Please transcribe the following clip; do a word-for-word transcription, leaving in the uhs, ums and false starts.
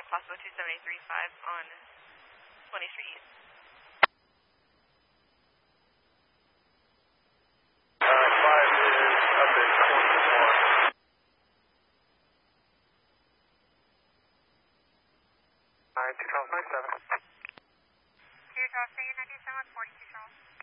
possible two seven eight three five on twentieth Street East. Alright, two Charles ninety-seven. two Charles, stay in ninety-seven, forty-two Charles.